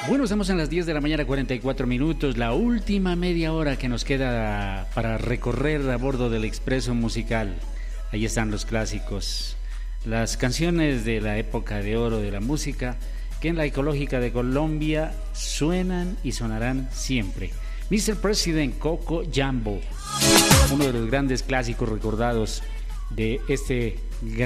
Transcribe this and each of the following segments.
Bueno, estamos en las 10 de la mañana, 44 minutos, la última media hora que nos queda para recorrer a bordo del Expreso Musical. Ahí están los clásicos, las canciones de la época de oro de la música, que en la Ecológica de Colombia suenan y sonarán siempre. Mr. President, Coco Jambo, uno de los grandes clásicos recordados de este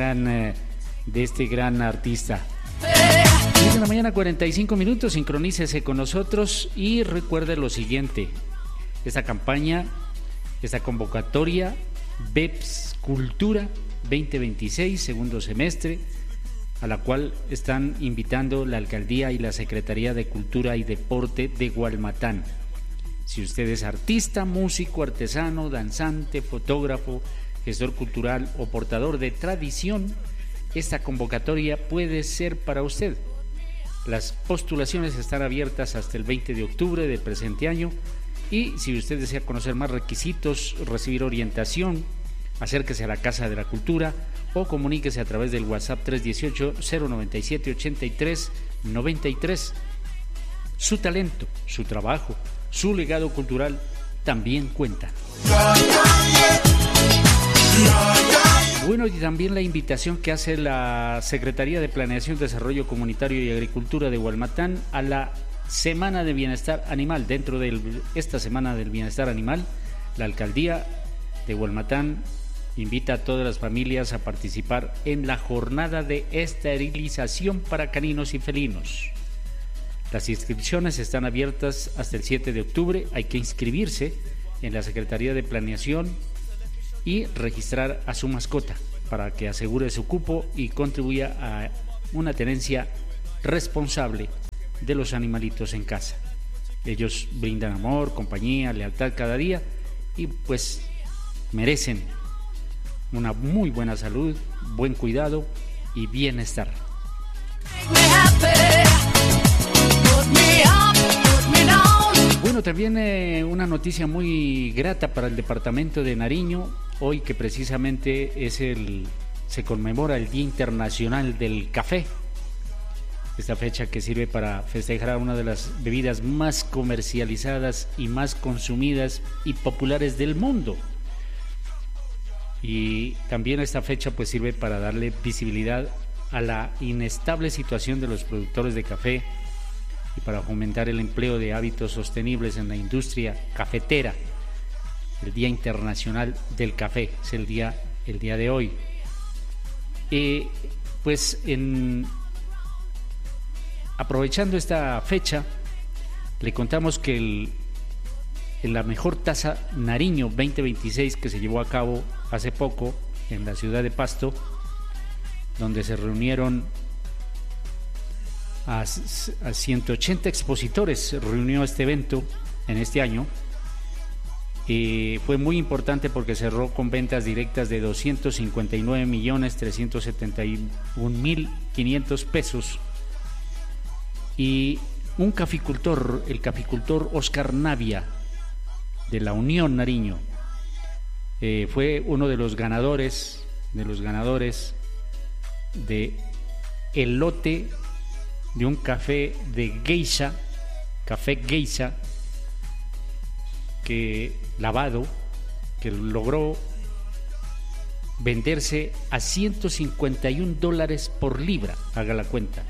gran artista. 10 de la mañana, 45 minutos, sincronícese con nosotros y recuerde lo siguiente: esta campaña, esta convocatoria BEPS Cultura 2026, segundo semestre, a la cual están invitando la Alcaldía y la Secretaría de Cultura y Deporte de Gualmatán. Si usted es artista, músico, artesano, danzante, fotógrafo, gestor cultural o portador de tradición, esta convocatoria puede ser para usted. Las postulaciones están abiertas hasta el 20 de octubre del presente año y si usted desea conocer más requisitos, recibir orientación, acérquese a la Casa de la Cultura o comuníquese a través del WhatsApp 318-097-8393. Su talento, su trabajo, su legado cultural también cuenta. Bueno, y también la invitación que hace la Secretaría de Planeación, Desarrollo Comunitario y Agricultura de Gualmatán a la Semana de Bienestar Animal. Dentro de esta Semana del Bienestar Animal, la Alcaldía de Gualmatán invita a todas las familias a participar en la jornada de esterilización para caninos y felinos. Las inscripciones están abiertas hasta el 7 de octubre. Hay que inscribirse en la Secretaría de Planeación y registrar a su mascota para que asegure su cupo y contribuya a una tenencia responsable de los animalitos en casa. Ellos brindan amor, compañía, lealtad cada día y pues merecen una muy buena salud, buen cuidado y bienestar. Bueno, también una noticia muy grata para el departamento de Nariño, hoy que precisamente se conmemora el Día Internacional del Café. Esta fecha que sirve para festejar una de las bebidas más comercializadas y más consumidas y populares del mundo. Y también esta fecha pues sirve para darle visibilidad a la inestable situación de los productores de café y para fomentar el empleo de hábitos sostenibles en la industria cafetera. El Día Internacional del Café es el día de hoy. Aprovechando esta fecha, le contamos que en la Mejor Taza Nariño 2026 que se llevó a cabo hace poco en la ciudad de Pasto, donde se reunieron a 180 expositores, se reunió este evento en este año. Fue muy importante porque cerró con ventas directas de 259.371.500 pesos y un caficultor, el caficultor Oscar Navia de la Unión Nariño, fue uno de los ganadores de el lote de un café de geisha, café geisha lavado, que logró venderse a $151 por libra. Haga la cuenta,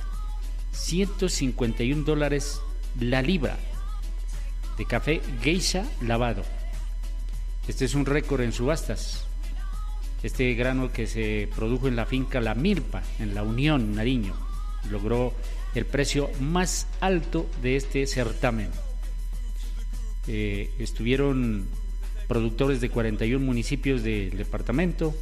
$151 la libra de café geisha lavado. Este es un récord en subastas. Este grano que se produjo en la finca La Milpa, en la Unión Nariño, logró el precio más alto de este certamen. Estuvieron productores de 41 municipios del departamento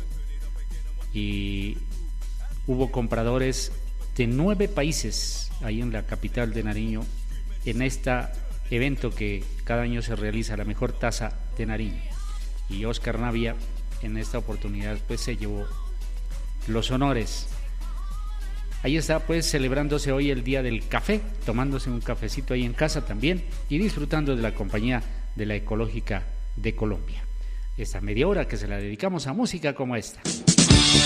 y hubo compradores de 9 países ahí en la capital de Nariño en este evento que cada año se realiza, la Mejor Taza de Nariño. Y Oscar Navia en esta oportunidad pues se llevó los honores. Ahí está pues celebrándose hoy el Día del Café, tomándose un cafecito ahí en casa también y disfrutando de la compañía de la Ecológica de Colombia. Esta media hora que se la dedicamos a música como esta.